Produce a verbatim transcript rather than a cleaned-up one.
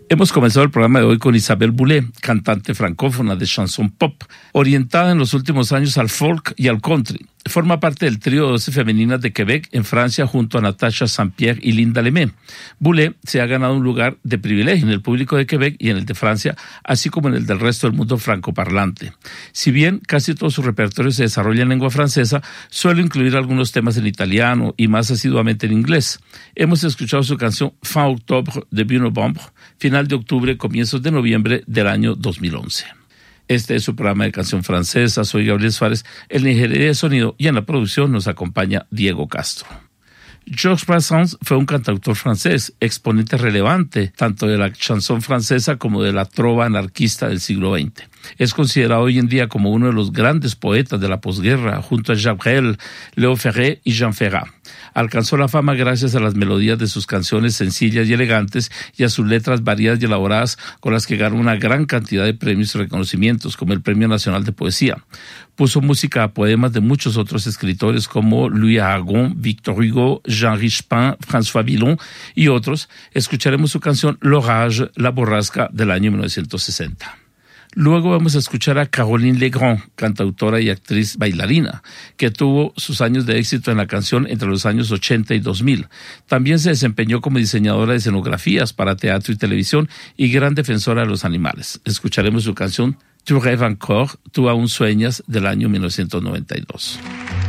Hemos comenzado el programa de hoy con Isabelle Boulay, cantante francófona de chanson pop, orientada en los últimos años al folk y al country. Forma parte del trío de doce femeninas de Quebec en Francia junto a Natasha Saint-Pierre y Linda Lemay. Boulay se ha ganado un lugar de privilegio en el público de Quebec y en el de Francia, así como en el del resto del mundo francoparlante. Si bien casi todo su repertorio se desarrolla en lengua francesa, suele incluir algunos temas en italiano y más asiduamente en inglés. Hemos escuchado su canción Fin Octobre, début Novembre, final de octubre, comienzos de noviembre del año dos mil once. Este es su programa de canción francesa. Soy Gabriel Suárez, en la ingeniería de sonido, y en la producción nos acompaña Diego Castro. Georges Brassens fue un cantautor francés, exponente relevante tanto de la chanson francesa como de la trova anarquista del siglo veinte. Es considerado hoy en día como uno de los grandes poetas de la posguerra, junto a Jacques Brel, Léo Ferré y Jean Ferrat. Alcanzó la fama gracias a las melodías de sus canciones sencillas y elegantes y a sus letras variadas y elaboradas, con las que ganó una gran cantidad de premios y reconocimientos, como el Premio Nacional de Poesía. Puso música a poemas de muchos otros escritores como Louis Aragon, Victor Hugo, Jean Richepin, François Villon y otros. Escucharemos su canción L'Orage, La Borrasca, del año mil novecientos sesenta. Luego vamos a escuchar a Caroline Legrand, cantautora y actriz bailarina, que tuvo sus años de éxito en la canción entre los años ochenta y dos mil. También se desempeñó como diseñadora de escenografías para teatro y televisión y gran defensora de los animales. Escucharemos su canción Tu rêves encore, tú aún sueñas, del año mil novecientos noventa y dos.